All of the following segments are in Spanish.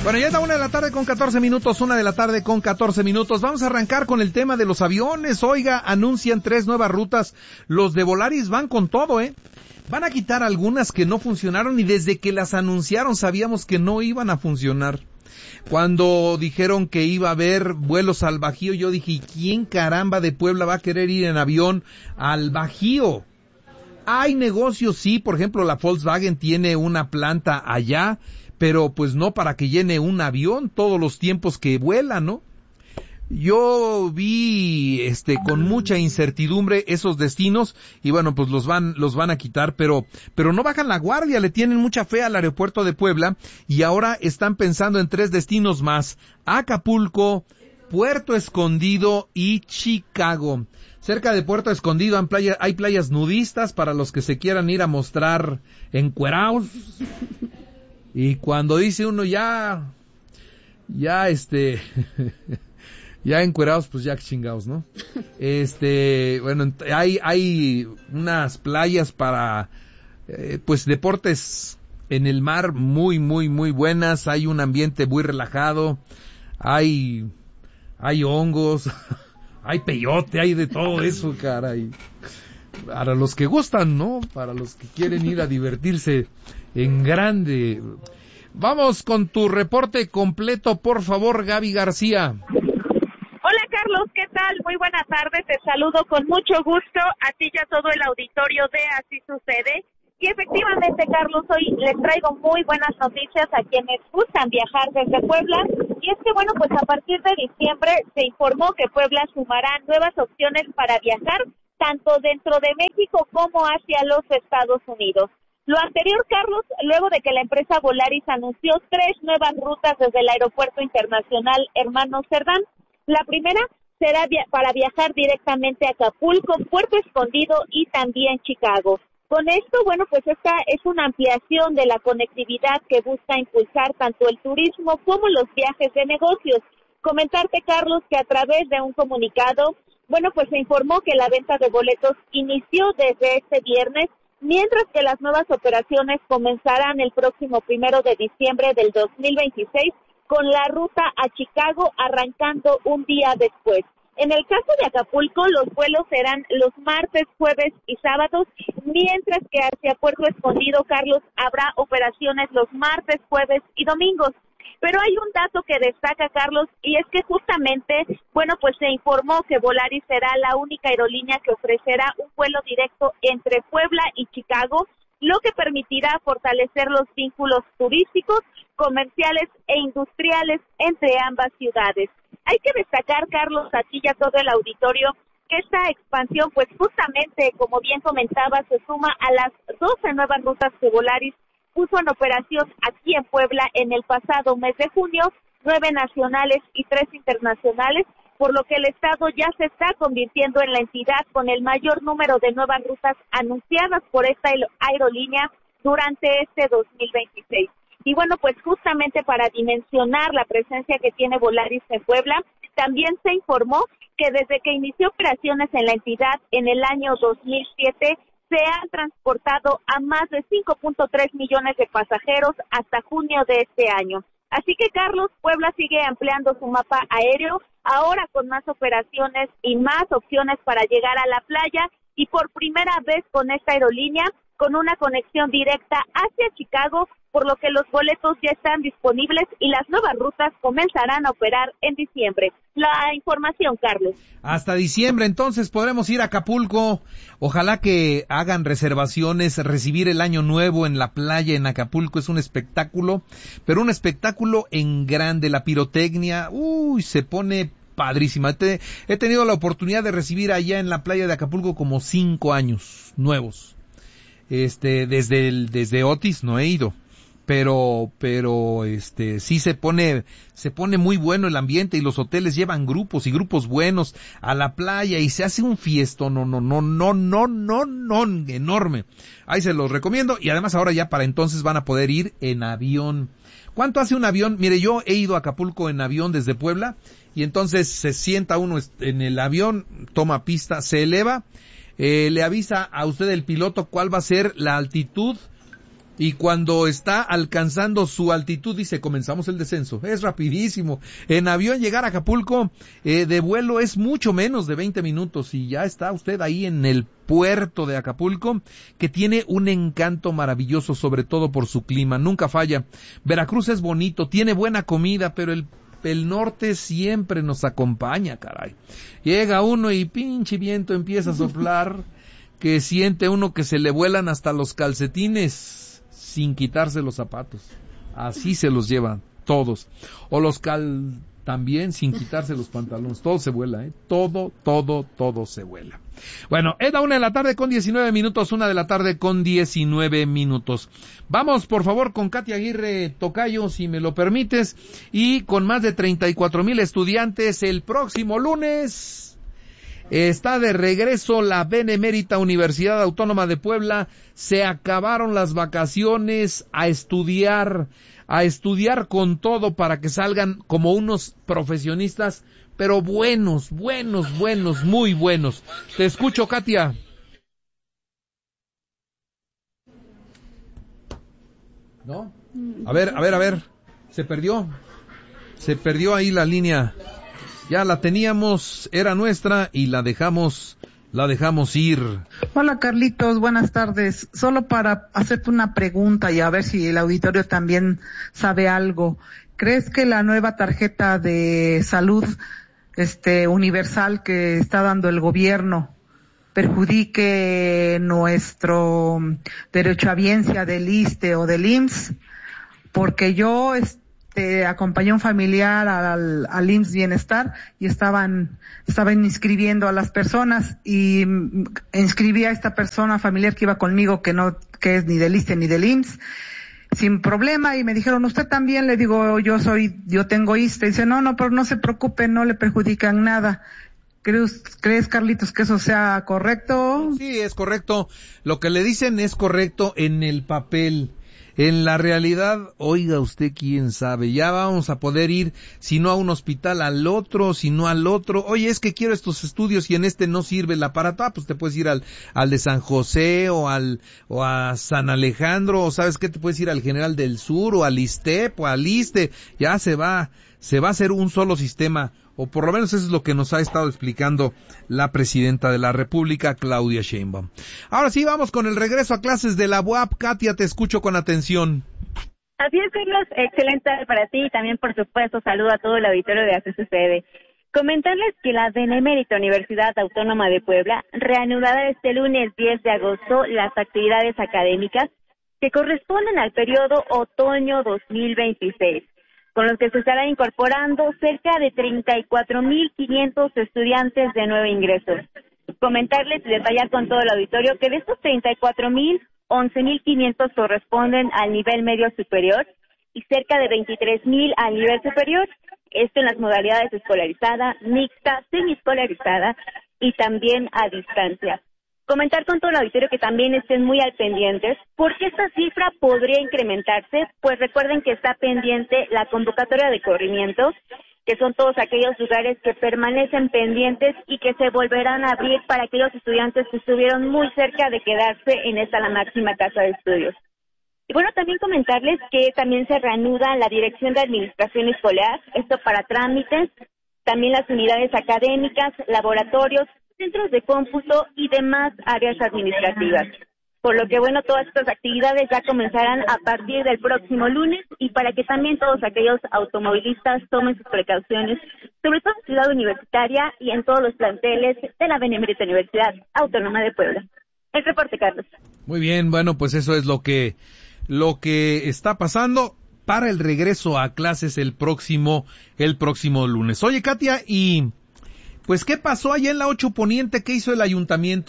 Bueno, ya es la 1:14 1 de la tarde con 14 minutos. Vamos a arrancar con el tema de los aviones. Oiga, anuncian 3 nuevas rutas. Los de Volaris van con todo, Van a quitar algunas que no funcionaron y desde que las anunciaron sabíamos que no iban a funcionar. Cuando dijeron que iba a haber vuelos al Bajío, yo dije, ¿quién caramba de Puebla va a querer ir en avión al Bajío? Hay negocios, sí, por ejemplo, la Volkswagen tiene una planta allá, pero pues no para que llene un avión todos los tiempos que vuela, ¿no? Yo vi con mucha incertidumbre esos destinos y bueno, pues los van a quitar, pero no bajan la guardia, le tienen mucha fe al aeropuerto de Puebla y ahora están pensando en 3 destinos más: Acapulco, Puerto Escondido y Chicago. Cerca de Puerto Escondido hay playas nudistas para los que se quieran ir a mostrar encuerados. Y cuando dice uno ya encuerados, pues ya chingados, ¿no? Bueno, hay unas playas para, pues deportes en el mar muy, muy, muy buenas. Hay un ambiente muy relajado. Hay hongos, hay peyote, hay de todo eso, caray. Para los que gustan, ¿no? Para los que quieren ir a divertirse en grande. Vamos con tu reporte completo, por favor, Gaby García. Hola Carlos, ¿qué tal? Muy buenas tardes, te saludo con mucho gusto a ti y a todo el auditorio de Así Sucede. Y efectivamente, Carlos, hoy les traigo muy buenas noticias a quienes gustan viajar desde Puebla. Y es que, bueno, pues a partir de diciembre se informó que Puebla sumará nuevas opciones para viajar, tanto dentro de México como hacia los Estados Unidos. Lo anterior, Carlos, luego de que la empresa Volaris anunció 3 nuevas rutas desde el Aeropuerto Internacional Hermano Cerdán. La primera será para viajar directamente a Acapulco, Puerto Escondido y también Chicago. Con esto, bueno, pues esta es una ampliación de la conectividad que busca impulsar tanto el turismo como los viajes de negocios. Comentarte, Carlos, que a través de un comunicado, bueno, pues se informó que la venta de boletos inició desde este viernes, mientras que las nuevas operaciones comenzarán el próximo 1 de diciembre del 2026, con la ruta a Chicago arrancando un día después. En el caso de Acapulco, los vuelos serán los martes, jueves y sábados, mientras que hacia Puerto Escondido, Carlos, habrá operaciones los martes, jueves y domingos. Pero hay un dato que destaca, Carlos, y es que justamente, bueno, pues se informó que Volaris será la única aerolínea que ofrecerá un vuelo directo entre Puebla y Chicago, lo que permitirá fortalecer los vínculos turísticos, comerciales e industriales entre ambas ciudades. Hay que destacar, Carlos, aquí y a todo el auditorio, que esta expansión, pues justamente, como bien comentaba, se suma a las 12 nuevas rutas que Volaris puso en operación aquí en Puebla en el pasado mes de junio, 9 nacionales y 3 internacionales, por lo que el Estado ya se está convirtiendo en la entidad con el mayor número de nuevas rutas anunciadas por esta aerolínea durante este 2026. Y bueno, pues justamente para dimensionar la presencia que tiene Volaris en Puebla, también se informó que desde que inició operaciones en la entidad en el año 2007, se han transportado a más de 5.3 millones de pasajeros hasta junio de este año. Así que, Carlos, Puebla sigue ampliando su mapa aéreo, ahora con más operaciones y más opciones para llegar a la playa, y por primera vez con esta aerolínea, con una conexión directa hacia Chicago, por lo que los boletos ya están disponibles y las nuevas rutas comenzarán a operar en diciembre. La información, Carlos. Hasta diciembre, entonces podremos ir a Acapulco. Ojalá que hagan reservaciones. Recibir el año nuevo en la playa en Acapulco es un espectáculo, pero un espectáculo en grande. La pirotecnia, se pone padrísima. He tenido la oportunidad de recibir allá en la playa de Acapulco como 5 años nuevos. Desde Otis no he ido, pero sí se pone muy bueno el ambiente y los hoteles llevan grupos y grupos buenos a la playa y se hace un fiestón enorme. Ahí se los recomiendo y además ahora ya para entonces van a poder ir en avión. ¿Cuánto hace un avión? Mire, yo he ido a Acapulco en avión desde Puebla y entonces se sienta uno en el avión, toma pista, se eleva, le avisa a usted el piloto cuál va a ser la altitud Y cuando está alcanzando su altitud, dice, comenzamos el descenso. Es rapidísimo. En avión llegar a Acapulco, de vuelo es mucho menos de 20 minutos y ya está usted ahí en el puerto de Acapulco, que tiene un encanto maravilloso, sobre todo por su clima. Nunca falla. Veracruz es bonito, tiene buena comida, pero el norte siempre nos acompaña, caray. Llega uno y pinche viento empieza a soplar, que siente uno que se le vuelan hasta los calcetines, sin quitarse los zapatos. Así se los llevan todos. O también sin quitarse los pantalones. Todo se vuela, todo se vuela. Bueno, es la 1:19 p.m, 1:19 p.m. Vamos, por favor, con Katia Aguirre, tocayo, si me lo permites, y con más de 34,000 estudiantes el próximo lunes. Está de regreso la Benemérita Universidad Autónoma de Puebla. Se acabaron las vacaciones, a estudiar con todo para que salgan como unos profesionistas, pero buenos, muy buenos. Te escucho, Katia. ¿No? A ver. Se perdió ahí la línea. Ya la teníamos, era nuestra y la dejamos ir. Hola Carlitos, buenas tardes. Solo para hacerte una pregunta y a ver si el auditorio también sabe algo. ¿Crees que la nueva tarjeta de salud universal que está dando el gobierno perjudique nuestro derechohabiencia del ISSSTE o del IMSS? Porque yo acompañé a un familiar al IMSS Bienestar y estaban inscribiendo a las personas y inscribí a esta persona familiar que iba conmigo que es ni del ISSSTE ni del IMSS sin problema, y me dijeron, ¿usted también? Le digo, yo tengo ISSSTE. Dice, no, pero no se preocupe, no le perjudican nada. ¿Crees, Carlitos, que eso sea correcto? Sí, es correcto. Lo que le dicen es correcto en el papel. En la realidad, oiga usted, quién sabe, ya vamos a poder ir, si no a un hospital, al otro, si no al otro. Oye, es que quiero estos estudios y en este no sirve el aparato. Pues te puedes ir al de San José o a San Alejandro, o sabes qué, te puedes ir al General del Sur o al ISTEP o al ISSSTE. Ya se va a hacer un solo sistema, o por lo menos eso es lo que nos ha estado explicando la presidenta de la República, Claudia Sheinbaum. Ahora sí, vamos con el regreso a clases de la UAP. Katia, te escucho con atención. Así es, Carlos, excelente para ti y también, por supuesto, saludo a todo el auditorio de Así Sucede. Comentarles que la Benemérita Universidad Autónoma de Puebla reanudará este lunes 10 de agosto las actividades académicas que corresponden al periodo otoño 2026. Con los que se estarán incorporando cerca de 34,500 estudiantes de nuevo ingreso. Comentarles y detallar con todo el auditorio que de estos 34,000, 11,500 corresponden al nivel medio superior y cerca de 23,000 al nivel superior. Esto en las modalidades escolarizada, mixta, semiescolarizada y también a distancia. Comentar con todo el auditorio que también estén muy al pendientes, porque esta cifra podría incrementarse, pues recuerden que está pendiente la convocatoria de corrimiento, que son todos aquellos lugares que permanecen pendientes y que se volverán a abrir para aquellos estudiantes que estuvieron muy cerca de quedarse en esta la máxima casa de estudios. Y bueno, también comentarles que también se reanuda la Dirección de Administración Escolar, esto para trámites, también las unidades académicas, laboratorios, centros de cómputo y demás áreas administrativas. Por lo que, bueno, todas estas actividades ya comenzarán a partir del próximo lunes y para que también todos aquellos automovilistas tomen sus precauciones, sobre todo en Ciudad Universitaria y en todos los planteles de la Benemérita Universidad Autónoma de Puebla. El reporte, Carlos. Muy bien, bueno, pues eso es lo que está pasando para el regreso a clases el próximo lunes. Oye, Katia, y pues, ¿qué pasó allá en la 8 Poniente? ¿Qué hizo el ayuntamiento,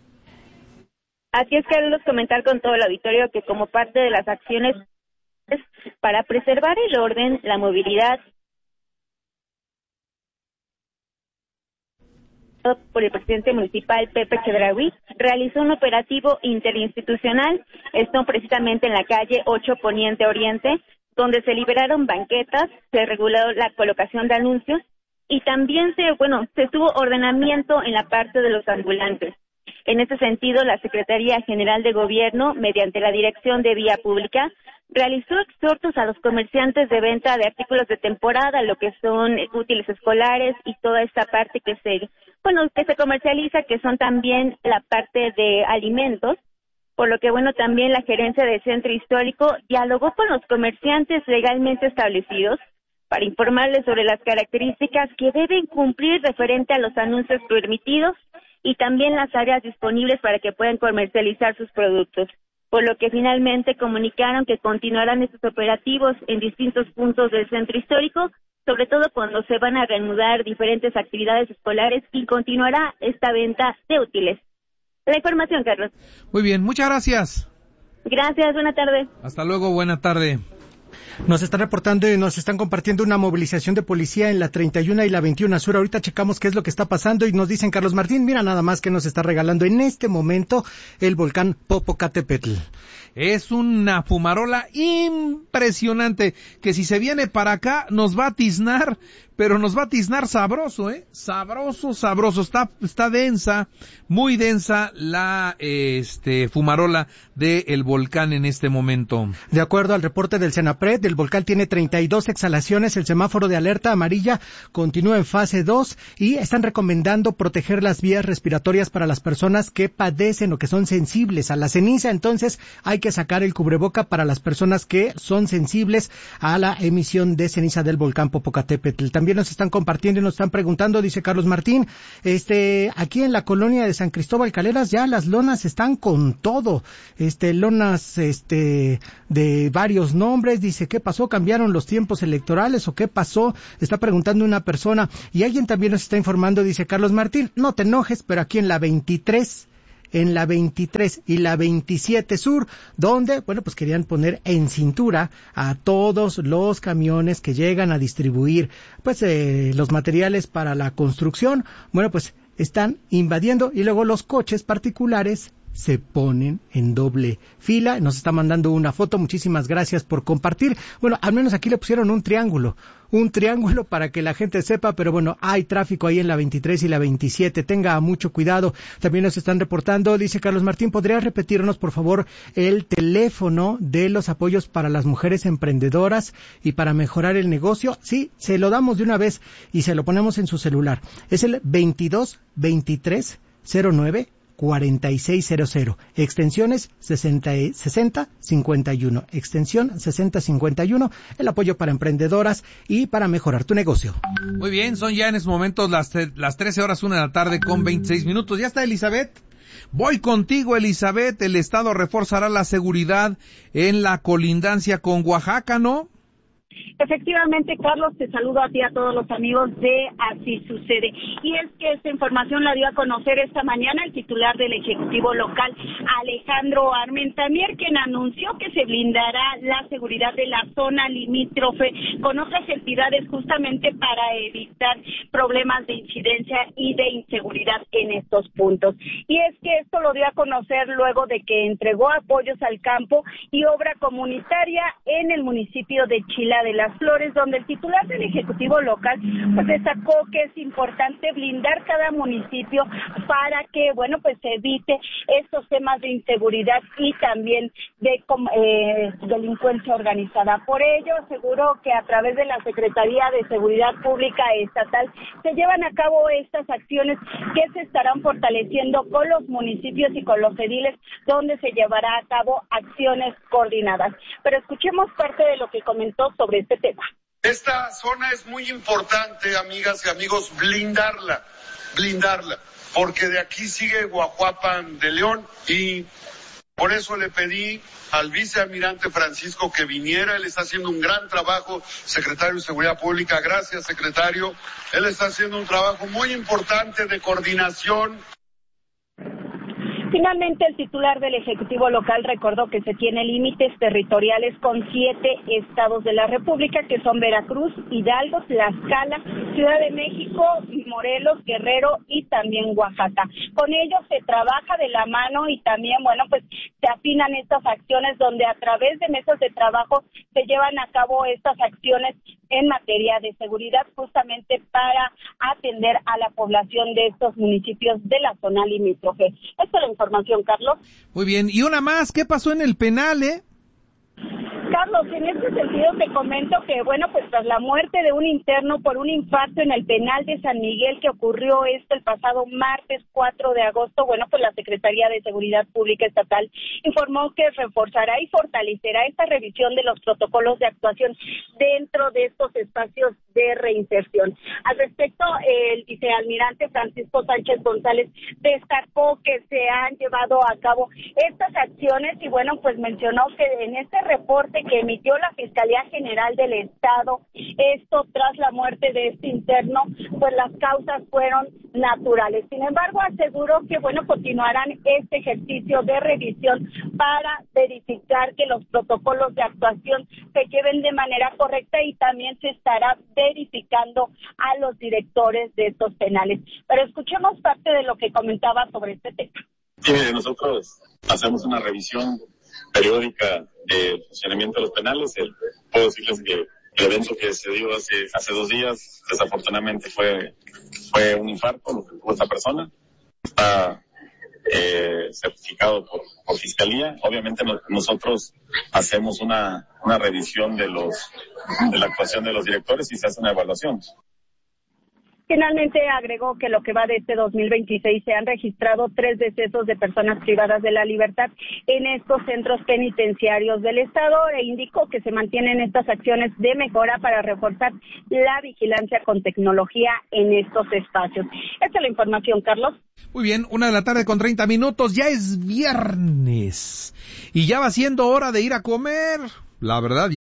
Así es, Carlos, comentar con todo el auditorio que como parte de las acciones para preservar el orden, la movilidad, por el presidente municipal Pepe Chedraui, realizó un operativo interinstitucional, esto precisamente en la calle 8 Poniente Oriente, donde se liberaron banquetas, se reguló la colocación de anuncios, y también se tuvo ordenamiento en la parte de los ambulantes. En este sentido, la Secretaría General de Gobierno, mediante la Dirección de Vía Pública, realizó exhortos a los comerciantes de venta de artículos de temporada, lo que son útiles escolares y toda esta parte que se comercializa, que son también la parte de alimentos, por lo que también la gerencia del Centro Histórico dialogó con los comerciantes legalmente establecidos para informarles sobre las características que deben cumplir referente a los anuncios permitidos y también las áreas disponibles para que puedan comercializar sus productos, por lo que finalmente comunicaron que continuarán estos operativos en distintos puntos del Centro Histórico, sobre todo cuando se van a reanudar diferentes actividades escolares y continuará esta venta de útiles. La información, Carlos. Muy bien, muchas gracias. Gracias, buena tarde. Hasta luego, buena tarde. Nos están reportando y nos están compartiendo una movilización de policía en la 31 y la 21 Sur. Ahorita checamos qué es lo que está pasando y nos dicen, Carlos Martín, mira nada más que nos está regalando en este momento el volcán Popocatépetl. Es una fumarola impresionante que si se viene para acá nos va a tiznar, pero nos va a tiznar sabroso, sabroso. Está densa, muy densa la fumarola del volcán en este momento. De acuerdo al reporte del Senapred, el volcán tiene 32 exhalaciones, el semáforo de alerta amarilla continúa en fase 2 y están recomendando proteger las vías respiratorias para las personas que padecen o que son sensibles a la ceniza. Entonces hay que sacar el cubreboca para las personas que son sensibles a la emisión de ceniza del volcán Popocatépetl. También nos están compartiendo y nos están preguntando, dice Carlos Martín, aquí en la colonia de San Cristóbal Caleras ya las lonas están con todo, lonas de varios nombres. Dice, ¿qué pasó? ¿Cambiaron los tiempos electorales o qué pasó? Está preguntando una persona y alguien también nos está informando, dice Carlos Martín, no te enojes, pero aquí en la 23 y la 27 Sur, donde, pues querían poner en cintura a todos los camiones que llegan a distribuir, los materiales para la construcción. Pues están invadiendo y luego los coches particulares se ponen en doble fila. Nos está mandando una foto, muchísimas gracias por compartir. Al menos aquí le pusieron un triángulo para que la gente sepa, pero hay tráfico ahí en la 23 y la 27, tenga mucho cuidado. También nos están reportando, dice Carlos Martín, ¿podrías repetirnos por favor el teléfono de los apoyos para las mujeres emprendedoras y para mejorar el negocio? Sí, se lo damos de una vez y se lo ponemos en su celular. Es el 22 23 09 4600, extensiones 60 51, extensión 60 51, el apoyo para emprendedoras y para mejorar tu negocio. Muy bien, son ya en estos momentos las 13 horas 1 de la tarde con 26 minutos. Ya está Elizabeth. Voy contigo, Elizabeth. El Estado reforzará la seguridad en la colindancia con Oaxaca, ¿no? Efectivamente, Carlos, te saludo a ti y a todos los amigos de Así Sucede. Y es que esta información la dio a conocer esta mañana el titular del Ejecutivo local, Alejandro Armentamier, quien anunció que se blindará la seguridad de la zona limítrofe con otras entidades justamente para evitar problemas de incidencia y de inseguridad en estos puntos. Y es que esto lo dio a conocer luego de que entregó apoyos al campo y obra comunitaria en el municipio de Chila de las Flores, donde el titular del Ejecutivo local destacó que es importante blindar cada municipio para que, se evite estos temas de inseguridad y también de delincuencia organizada. Por ello, aseguró que a través de la Secretaría de Seguridad Pública Estatal se llevan a cabo estas acciones que se estarán fortaleciendo con los municipios y con los ediles, donde se llevará a cabo acciones coordinadas. Pero escuchemos parte de lo que comentó sobre este tema. Esta zona es muy importante, amigas y amigos, blindarla, porque de aquí sigue Guajuapan de León y por eso le pedí al vicealmirante Francisco que viniera. Él está haciendo un gran trabajo, secretario de Seguridad Pública. Gracias, secretario. Él está haciendo un trabajo muy importante de coordinación. Finalmente, el titular del Ejecutivo local recordó que se tiene límites territoriales con 7 estados de la República, que son Veracruz, Hidalgo, Tlaxcala, Ciudad de México, Morelos, Guerrero y también Oaxaca. Con ello se trabaja de la mano y también, pues se afinan estas acciones donde a través de mesas de trabajo se llevan a cabo estas acciones en materia de seguridad, justamente para atender a la población de estos municipios de la zona limítrofe. Esta es la información, Carlos. Muy bien, y una más, ¿qué pasó en el penal, Carlos, en este sentido te comento que, pues tras la muerte de un interno por un infarto en el penal de San Miguel que ocurrió el pasado martes 4 de agosto, pues la Secretaría de Seguridad Pública Estatal informó que reforzará y fortalecerá esta revisión de los protocolos de actuación dentro de estos espacios de reinserción. Al respecto, el vicealmirante Francisco Sánchez González destacó que se han llevado a cabo estas acciones y, pues mencionó que en este reporte que emitió la Fiscalía General del Estado, esto tras la muerte de este interno, pues las causas fueron naturales. Sin embargo, aseguró que, continuarán este ejercicio de revisión para verificar que los protocolos de actuación se lleven de manera correcta y también se estará verificando a los directores de estos penales. Pero escuchemos parte de lo que comentaba sobre este tema. Sí, nosotros hacemos una revisión periódica del funcionamiento de los penales. Puedo decirles que el evento que se dio hace 2 días, desafortunadamente fue un infarto lo que tuvo esta persona. Está certificado por Fiscalía. Obviamente nosotros hacemos una revisión de la actuación de los directores y se hace una evaluación. Finalmente agregó que lo que va de este 2026 se han registrado 3 decesos de personas privadas de la libertad en estos centros penitenciarios del Estado e indicó que se mantienen estas acciones de mejora para reforzar la vigilancia con tecnología en estos espacios. Esta es la información, Carlos. Muy bien, 1:30 p.m, ya es viernes y ya va siendo hora de ir a comer, la verdad.